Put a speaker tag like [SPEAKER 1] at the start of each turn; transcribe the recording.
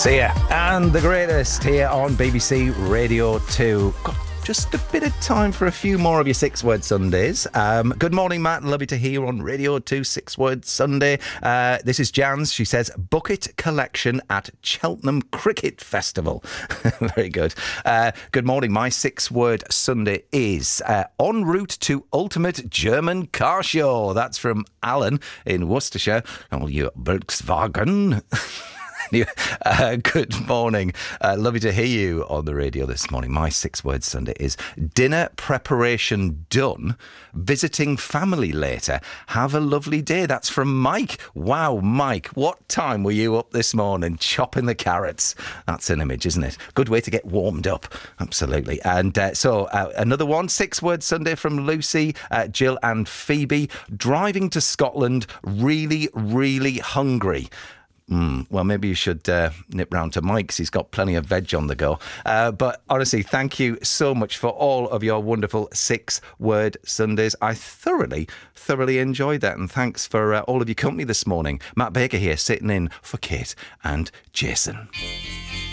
[SPEAKER 1] Sia and the greatest here on BBC Radio 2. Got just a bit of time for a few more of your Six-Word Sundays. Good morning, Matt. Lovely to hear you on Radio 2 Six-Word Sunday. This is Jans. She says, bucket collection at Cheltenham Cricket Festival. Very good. Good morning. My Six-Word Sunday is en route to Ultimate German Car Show. That's from Alan in Worcestershire. Oh, you Volkswagen. Good morning. Lovely to hear you on the radio this morning. My Six-Word Sunday is dinner preparation done, visiting family later. Have a lovely day. That's from Mike. Wow, Mike, what time were you up this morning chopping the carrots? That's an image, isn't it? Good way to get warmed up. Absolutely. And so another one, Six-Word Sunday from Lucy, Jill and Phoebe. Driving to Scotland, really, really hungry. Well, maybe you should nip round to Mike's. He's got plenty of veg on the go. But honestly, thank you so much for all of your wonderful Six-Word Sundays. I thoroughly enjoyed that. And thanks for all of your company this morning. Matt Baker here, sitting in for Kate and Jason.